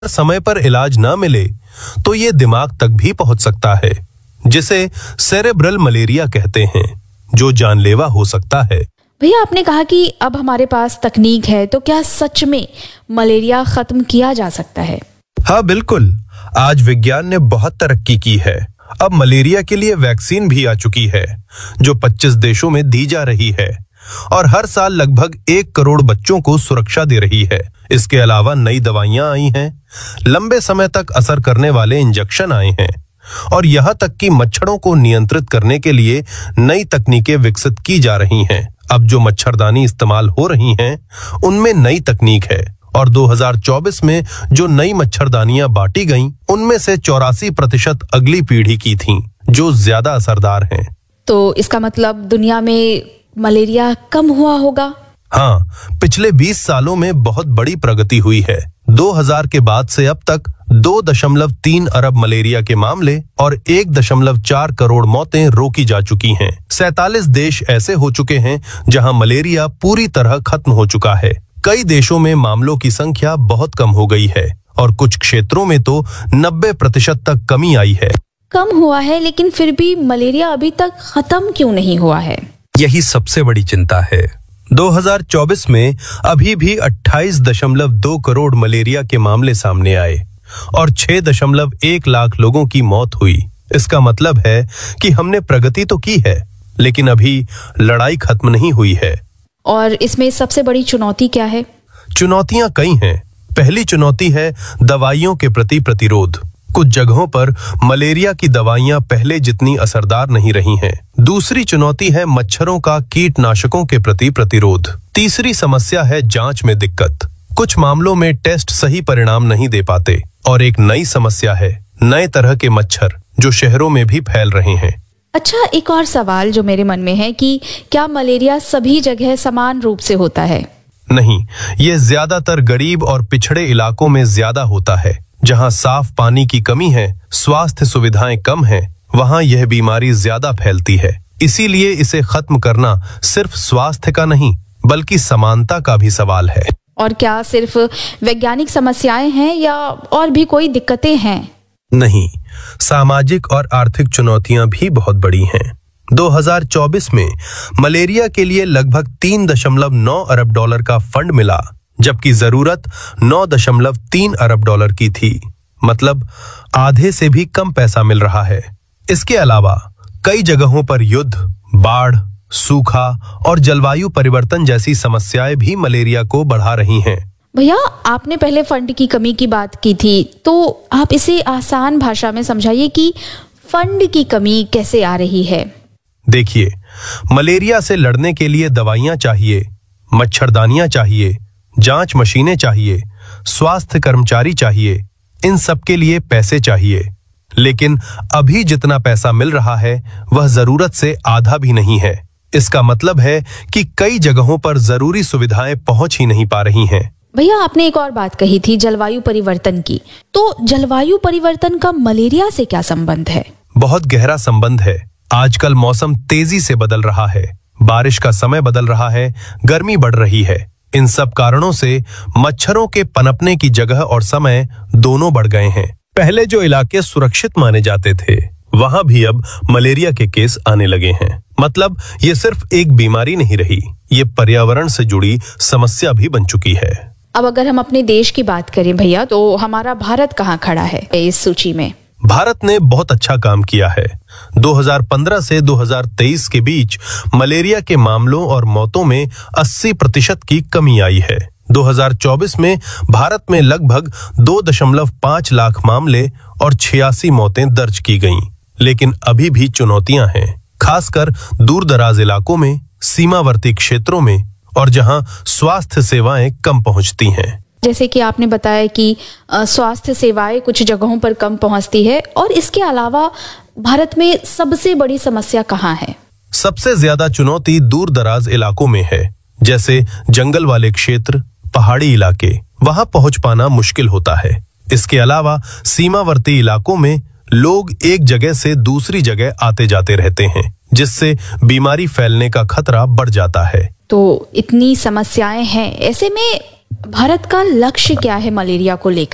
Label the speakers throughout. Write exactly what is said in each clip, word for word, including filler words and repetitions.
Speaker 1: समय पर इलाज ना मिले तो ये दिमाग तक भी पहुंच सकता है, जिसे सेरेब्रल मलेरिया कहते हैं, जो जानलेवा हो सकता है।
Speaker 2: भैया, आपने कहा कि अब हमारे पास तकनीक है, तो क्या सच में मलेरिया खत्म किया जा सकता है?
Speaker 1: हाँ बिल्कुल, आज विज्ञान ने बहुत तरक्की की है। अब मलेरिया के लिए वैक्सीन भी आ चुकी है, जो पच्चीस देशों में दी जा रही है और हर साल लगभग एक करोड़ बच्चों को सुरक्षा दे रही है। इसके अलावा नई दवाइयां आई हैं, लंबे समय तक असर करने वाले इंजेक्शन आए हैं और यहाँ तक कि मच्छरों को नियंत्रित करने के लिए नई तकनीकें विकसित की जा रही हैं। अब जो मच्छरदानी इस्तेमाल हो रही हैं, उनमें नई तकनीक है और दो हज़ार चौबीस में जो नई मच्छरदानियां बांटी गईं, उनमें से चौरासी प्रतिशत अगली पीढ़ी की थीं, जो ज्यादा असरदार हैं।
Speaker 2: तो इसका मतलब दुनिया में मलेरिया कम हुआ होगा?
Speaker 1: हाँ, पिछले बीस सालों में बहुत बड़ी प्रगति हुई है। दो हज़ार के बाद से अब तक दो दशमलव तीन अरब मलेरिया के मामले और एक दशमलव चार करोड़ मौतें रोकी जा चुकी हैं। सैतालीस देश ऐसे हो चुके हैं जहां मलेरिया पूरी तरह खत्म हो चुका है। कई देशों में मामलों की संख्या बहुत कम हो गई है और कुछ क्षेत्रों में तो नब्बे प्रतिशत तक कमी आई है।
Speaker 2: कम हुआ है, लेकिन फिर भी मलेरिया अभी तक खत्म क्यों नहीं हुआ है?
Speaker 1: यही सबसे बड़ी चिंता है। दो हज़ार चौबीस में अभी भी अट्ठाईस दशमलव दो करोड़ मलेरिया के मामले सामने आए और छह दशमलव एक लाख लोगों की मौत हुई। इसका मतलब है कि हमने प्रगति तो की है, लेकिन अभी लड़ाई खत्म नहीं हुई है।
Speaker 2: और इसमें सबसे बड़ी चुनौती क्या है?
Speaker 1: चुनौतियां कई हैं। पहली चुनौती है दवाइयों के प्रति प्रतिरोध। कुछ जगहों पर मलेरिया की दवाइयां पहले जितनी असरदार नहीं रही हैं। दूसरी चुनौती है मच्छरों का कीटनाशकों के प्रति प्रतिरोध। तीसरी समस्या है जांच में दिक्कत। कुछ मामलों में टेस्ट सही परिणाम नहीं दे पाते। और एक नई समस्या है नए तरह के मच्छर, जो शहरों में भी फैल रहे हैं।
Speaker 2: अच्छा, एक और सवाल जो मेरे मन में है कि क्या मलेरिया सभी जगह समान रूप से होता है?
Speaker 1: नहीं, ये ज्यादातर गरीब और पिछड़े इलाकों में ज्यादा होता है। जहां साफ पानी की कमी है, स्वास्थ्य सुविधाएं कम हैं, वहां यह बीमारी ज्यादा फैलती है। इसीलिए इसे खत्म करना सिर्फ स्वास्थ्य का नहीं, बल्कि समानता का भी सवाल है।
Speaker 2: और क्या सिर्फ वैज्ञानिक समस्याएं हैं या और भी कोई दिक्कतें हैं?
Speaker 1: नहीं, सामाजिक और आर्थिक चुनौतियां भी बहुत बड़ी हैं। दो हज़ार चौबीस में मलेरिया के लिए लगभग तीन दशमलव नौ अरब डॉलर का फंड मिला, जबकि जरूरत नौ दशमलव तीन अरब डॉलर की थी। मतलब आधे से भी कम पैसा मिल रहा है। इसके अलावा कई जगहों पर युद्ध, बाढ़, सूखा और जलवायु परिवर्तन जैसी समस्याएं भी मलेरिया को बढ़ा रही हैं।
Speaker 2: भैया, आपने पहले फंड की कमी की बात की थी, तो आप इसे आसान भाषा में समझाइए कि फंड की कमी कैसे आ रही है।
Speaker 1: देखिए, मलेरिया से लड़ने के लिए दवाइयां चाहिए, मच्छरदानियां चाहिए, जांच मशीनें चाहिए, स्वास्थ्य कर्मचारी चाहिए, इन सब के लिए पैसे चाहिए। लेकिन अभी जितना पैसा मिल रहा है वह जरूरत से आधा भी नहीं है। इसका मतलब है कि कई जगहों पर जरूरी सुविधाएं पहुंच ही नहीं पा रही हैं।
Speaker 2: भैया, आपने एक और बात कही थी जलवायु परिवर्तन की, तो जलवायु परिवर्तन का मलेरिया से क्या संबंध है?
Speaker 1: बहुत गहरा संबंध है। आजकल मौसम तेजी से बदल रहा है, बारिश का समय बदल रहा है, गर्मी बढ़ रही है। इन सब कारणों से मच्छरों के पनपने की जगह और समय दोनों बढ़ गए हैं। पहले जो इलाके सुरक्षित माने जाते थे, वहां भी अब मलेरिया के केस आने लगे हैं। मतलब ये सिर्फ एक बीमारी नहीं रही, ये पर्यावरण से जुड़ी समस्या भी बन चुकी है।
Speaker 2: अब अगर हम अपने देश की बात करें भैया, तो हमारा भारत कहाँ खड़ा है इस सूची में?
Speaker 1: भारत ने बहुत अच्छा काम किया है। दो हज़ार पंद्रह से दो हज़ार तेईस के बीच मलेरिया के मामलों और मौतों में अस्सी प्रतिशत की कमी आई है। दो हज़ार चौबीस में भारत में लगभग दो दशमलव पाँच लाख मामले और छियासी मौतें दर्ज की गईं। लेकिन अभी भी चुनौतियां हैं, खासकर दूर दराज इलाकों में, सीमावर्ती क्षेत्रों में और जहां स्वास्थ्य सेवाएं कम पहुंचती हैं।
Speaker 2: जैसे कि आपने बताया कि स्वास्थ्य सेवाएं कुछ जगहों पर कम पहुंचती है, और इसके अलावा भारत में सबसे बड़ी समस्या कहाँ है?
Speaker 1: सबसे ज्यादा चुनौती दूर दराज इलाकों में है, जैसे जंगल वाले क्षेत्र, पहाड़ी इलाके। वहां पहुंच पाना मुश्किल होता है। इसके अलावा सीमावर्ती इलाकों में लोग एक जगह से दूसरी जगह आते जाते रहते हैं, जिससे बीमारी फैलने का खतरा बढ़ जाता है।
Speaker 2: तो इतनी समस्याएं हैं, ऐसे में भारत का लक्ष्य क्या है मलेरिया को लेकर?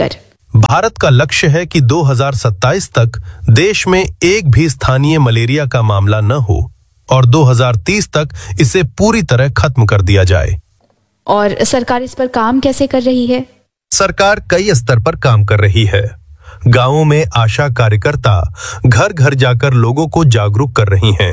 Speaker 1: भारत का लक्ष्य है कि दो हज़ार सत्ताईस तक देश में एक भी स्थानीय मलेरिया का मामला न हो और दो हज़ार तीस तक इसे पूरी तरह खत्म कर दिया जाए।
Speaker 2: और सरकार इस पर काम कैसे कर रही है?
Speaker 1: सरकार कई स्तर पर काम कर रही है। गांवों में आशा कार्यकर्ता घर घर जाकर लोगों को जागरूक कर रही हैं।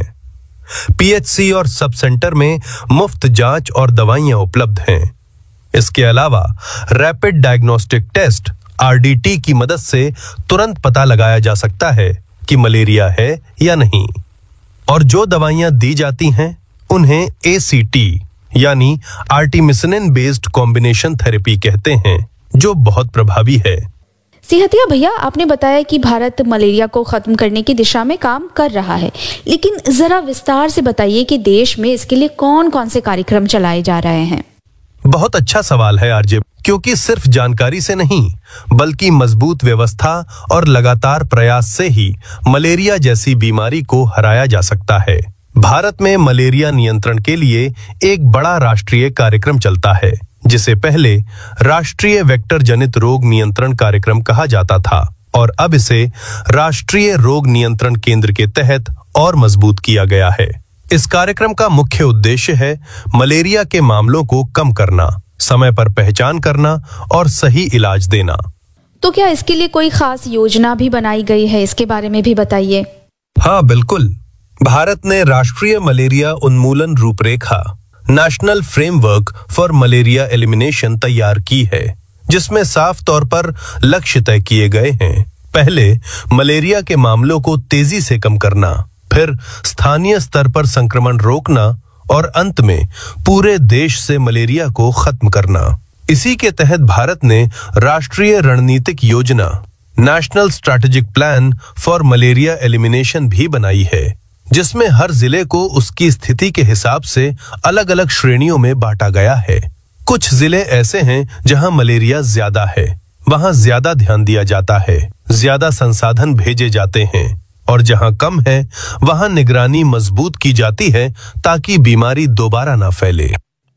Speaker 1: पीएचसी और सब सेंटर में मुफ्त जांच और दवाइयां उपलब्ध हैं। इसके अलावा रैपिड डायग्नोस्टिक टेस्ट आरडीटी की मदद से तुरंत पता लगाया जा सकता है कि मलेरिया है या नहीं। और जो दवाइयां दी जाती हैं उन्हें एसीटी यानी आर्टिमिसिनिन बेस्ड कॉम्बिनेशन थेरेपी कहते हैं, जो बहुत प्रभावी है।
Speaker 2: सेहतिया भैया, आपने बताया कि भारत मलेरिया को खत्म करने की दिशा में काम कर रहा है, लेकिन जरा विस्तार से बताइए कि देश में इसके लिए कौन कौन से कार्यक्रम चलाए जा रहे हैं?
Speaker 1: बहुत अच्छा सवाल है आरजे, क्योंकि सिर्फ जानकारी से नहीं बल्कि मजबूत व्यवस्था और लगातार प्रयास से ही मलेरिया जैसी बीमारी को हराया जा सकता है। भारत में मलेरिया नियंत्रण के लिए एक बड़ा राष्ट्रीय कार्यक्रम चलता है, जिसे पहले राष्ट्रीय वेक्टर जनित रोग नियंत्रण कार्यक्रम कहा जाता था और अब इसे राष्ट्रीय रोग नियंत्रण केंद्र के तहत और मजबूत किया गया है। इस कार्यक्रम का मुख्य उद्देश्य है मलेरिया के मामलों को कम करना, समय पर पहचान करना और सही इलाज देना।
Speaker 2: तो क्या इसके लिए कोई खास योजना भी बनाई गई है? इसके बारे में भी बताइए।
Speaker 1: हाँ बिल्कुल, भारत ने राष्ट्रीय मलेरिया उन्मूलन रूपरेखा national framework for malaria elimination तैयार की है, जिसमें साफ तौर पर लक्ष्य तय किए गए हैं। पहले मलेरिया के मामलों को तेजी से कम करना, फिर स्थानीय स्तर पर संक्रमण रोकना और अंत में पूरे देश से मलेरिया को खत्म करना। इसी के तहत भारत ने राष्ट्रीय रणनीतिक योजना national strategic plan for malaria elimination भी बनाई है, जिसमें हर जिले को उसकी स्थिति के हिसाब से अलग अलग श्रेणियों में बांटा गया है। कुछ जिले ऐसे हैं जहां मलेरिया ज्यादा है, वहां ज्यादा ध्यान दिया जाता है, ज्यादा संसाधन भेजे जाते हैं, और जहां कम है वहां निगरानी मजबूत की जाती है ताकि बीमारी दोबारा ना फैले।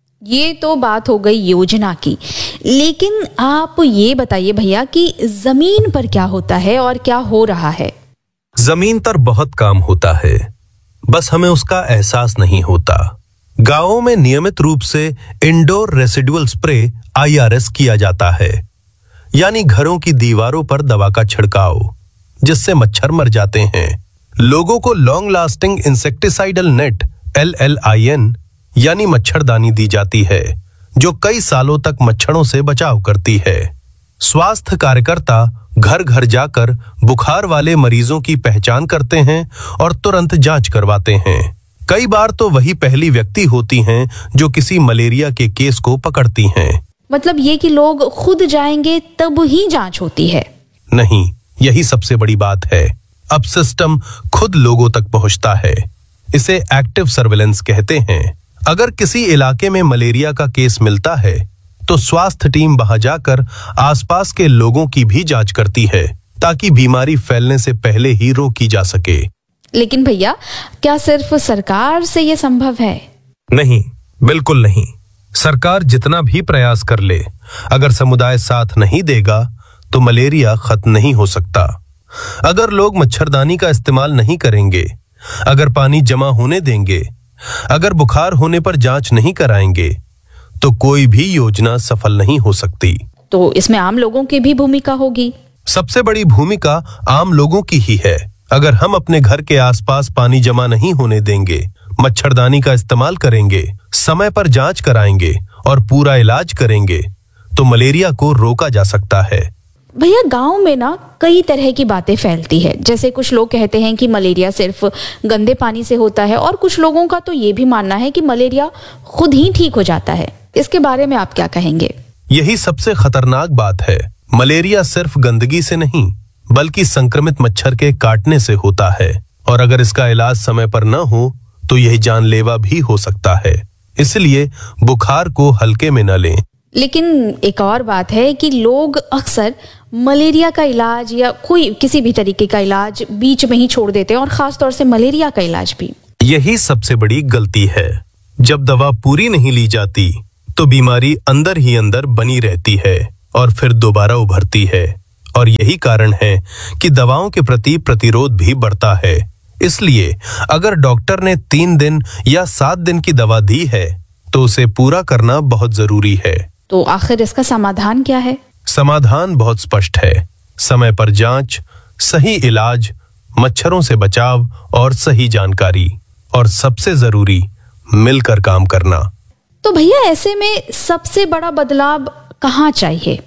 Speaker 2: ये तो बात हो गई योजना की, लेकिन आप ये बताइए भैया कि जमीन पर क्या होता है और क्या हो रहा है?
Speaker 1: जमीन पर बहुत काम होता है, बस हमें उसका एहसास नहीं होता। गांवों में नियमित रूप से इंडोर रेसिडुअल स्प्रे आईआरएस किया जाता है, यानी घरों की दीवारों पर दवा का छिड़काव, जिससे मच्छर मर जाते हैं। लोगों को long lasting insecticidal net L L I N यानी मच्छरदानी दी जाती है, जो कई सालों तक मच्छरों से बचाव करती है। स्वास्थ्य कार्यकर्ता घर घर जाकर बुखार वाले मरीजों की पहचान करते हैं और तुरंत जांच करवाते हैं। कई बार तो वही पहली व्यक्ति होती हैं जो किसी मलेरिया के केस को पकड़ती हैं।
Speaker 2: मतलब ये कि लोग खुद जाएंगे तब ही जांच होती है?
Speaker 1: नहीं, यही सबसे बड़ी बात है। अब सिस्टम खुद लोगों तक पहुंचता है। इसे एक्टिव सर्विलेंस कहते हैं। अगर किसी इलाके में मलेरिया का केस मिलता है तो स्वास्थ्य टीम वहां जाकर आसपास के लोगों की भी जांच करती है, ताकि बीमारी फैलने से पहले ही रोकी जा सके।
Speaker 2: लेकिन भैया, क्या सिर्फ सरकार से यह संभव है?
Speaker 1: नहीं, बिल्कुल नहीं। सरकार जितना भी प्रयास कर ले, अगर समुदाय साथ नहीं देगा तो मलेरिया खत्म नहीं हो सकता। अगर लोग मच्छरदानी का इस्तेमाल नहीं करेंगे, अगर पानी जमा होने देंगे, अगर बुखार होने पर जांच नहीं कराएंगे, तो कोई भी योजना सफल नहीं हो सकती।
Speaker 2: तो इसमें आम लोगों की भी भूमिका होगी?
Speaker 1: सबसे बड़ी भूमिका आम लोगों की ही है। अगर हम अपने घर के आसपास पानी जमा नहीं होने देंगे, मच्छरदानी का इस्तेमाल करेंगे, समय पर जांच कराएंगे और पूरा इलाज करेंगे, तो मलेरिया को रोका जा सकता है।
Speaker 2: भैया, गांव में ना कई तरह की बातें फैलती है। जैसे कुछ लोग कहते हैं कि मलेरिया सिर्फ गंदे पानी से होता है, और कुछ लोगों का तो ये भी मानना है कि मलेरिया खुद ही ठीक हो जाता है। इसके बारे में आप क्या कहेंगे?
Speaker 1: यही सबसे खतरनाक बात है। मलेरिया सिर्फ गंदगी से नहीं बल्कि संक्रमित मच्छर के काटने से होता है, और अगर इसका इलाज समय पर न हो तो यह जानलेवा भी हो सकता है। इसलिए बुखार को हल्के में न लें।
Speaker 2: लेकिन एक और बात है कि लोग अक्सर मलेरिया का इलाज या कोई किसी भी तरीके का इलाज बीच में ही छोड़ देते हैं, और खास तौर से मलेरिया का इलाज भी।
Speaker 1: यही सबसे बड़ी गलती है। जब दवा पूरी नहीं ली जाती तो बीमारी अंदर ही अंदर बनी रहती है और फिर दोबारा उभरती है, और यही कारण है कि दवाओं के प्रति प्रतिरोध भी बढ़ता है। इसलिए अगर डॉक्टर ने तीन दिन या सात दिन की दवा दी है तो उसे पूरा करना बहुत जरूरी है।
Speaker 2: तो आखिर इसका समाधान क्या है?
Speaker 1: समाधान बहुत स्पष्ट है। समय पर जांच, सही इलाज, मच्छरों से बचाव और सही जानकारी, और सबसे जरूरी मिलकर काम करना।
Speaker 2: तो भैया ऐसे में सबसे बड़ा बदलाव कहाँ चाहिए?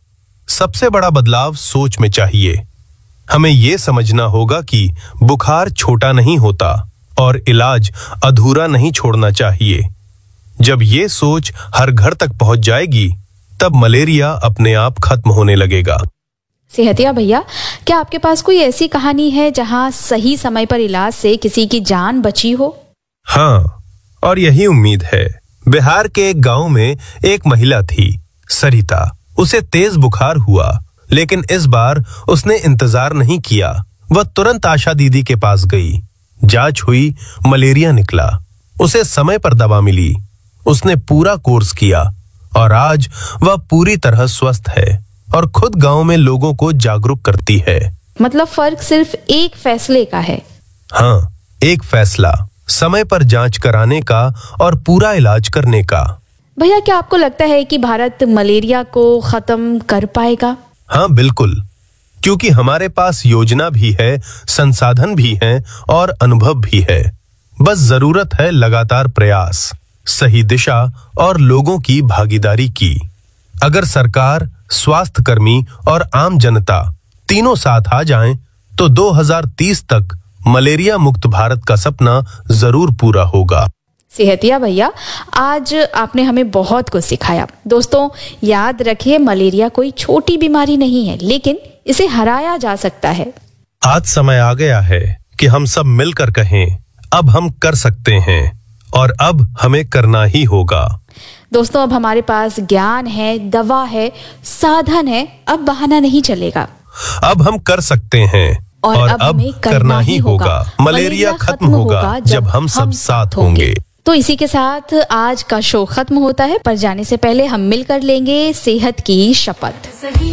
Speaker 1: सबसे बड़ा बदलाव सोच में चाहिए। हमें यह समझना होगा कि बुखार छोटा नहीं होता और इलाज अधूरा नहीं छोड़ना चाहिए। जब ये सोच हर घर तक पहुंच जाएगी तब मलेरिया अपने आप खत्म होने लगेगा।
Speaker 2: सेहतिया भैया, क्या आपके पास कोई ऐसी कहानी है जहां सही समय पर इलाज से किसी की जान बची हो?
Speaker 1: हाँ, और यही उम्मीद है। बिहार के एक गांव में एक महिला थी, सरिता। उसे तेज बुखार हुआ, लेकिन इस बार उसने इंतजार नहीं किया। वह तुरंत आशा दीदी के पास गई। जांच हुई, मलेरिया निकला। उसे समय पर दवा मिली। उसने पूरा कोर्स किया और आज वह पूरी तरह स्वस्थ है और खुद गांव में लोगों को जागरूक करती है।
Speaker 2: मतलब फर्क सिर्फ एक फैसले का है?
Speaker 1: हाँ, एक फैसला, समय पर जांच कराने का और पूरा इलाज करने का।
Speaker 2: भैया, क्या आपको लगता है कि भारत मलेरिया को खत्म कर पाएगा?
Speaker 1: हाँ बिल्कुल, क्योंकि हमारे पास योजना भी है, संसाधन भी हैं और अनुभव भी है। बस जरूरत है लगातार प्रयास, सही दिशा और लोगों की भागीदारी की। अगर सरकार, स्वास्थ्य कर्मी और आम जनता तीनों साथ आ जाएं, तो दो हज़ार तीस तक मलेरिया मुक्त भारत का सपना जरूर पूरा होगा।
Speaker 2: सेहतिया भैया, आज आपने हमें बहुत कुछ सिखाया। दोस्तों, याद रखिए, मलेरिया कोई छोटी बीमारी नहीं है, लेकिन इसे हराया जा सकता है।
Speaker 1: आज समय आ गया है कि हम सब मिलकर कहें, अब हम कर सकते हैं और अब हमें करना ही होगा।
Speaker 2: दोस्तों, अब हमारे पास ज्ञान है, दवा है, साधन है, अब बहाना नहीं चलेगा।
Speaker 1: अब हम कर सकते हैं और, और अब, अब करना, करना ही होगा। मलेरिया खत्म होगा जब हम सब साथ होंगे।
Speaker 2: तो इसी के साथ आज का शो खत्म होता है, पर जाने से पहले हम मिलकर लेंगे सेहत की शपथ।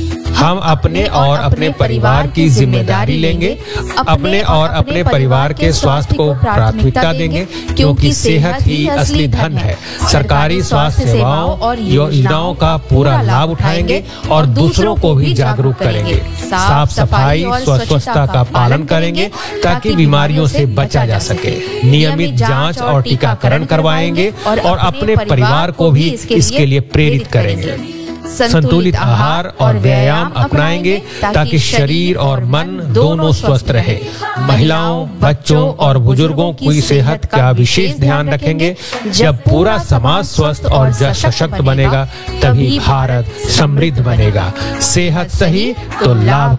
Speaker 3: हम अपने और अपने परिवार की जिम्मेदारी लेंगे, अपने और अपने परिवार के स्वास्थ्य को प्राथमिकता देंगे, क्योंकि सेहत ही असली धन है। सरकारी स्वास्थ्य सेवाओं और योजनाओं का पूरा लाभ उठाएंगे और दूसरों को भी जागरूक करेंगे। साफ सफाई और स्वच्छता का पालन करेंगे ताकि बीमारियों से बचा जा सके। नियमित जांच और टीकाकरण करवाएंगे और अपने परिवार को भी इसके लिए प्रेरित करेंगे। संतुलित आहार और व्यायाम अपनाएंगे ताकि शरीर और मन दोनों स्वस्थ रहे। महिलाओं, बच्चों और बुजुर्गों की सेहत का विशेष ध्यान रखेंगे। जब पूरा समाज स्वस्थ और सशक्त बनेगा, तभी भारत समृद्ध बनेगा। सेहत सही तो लाभ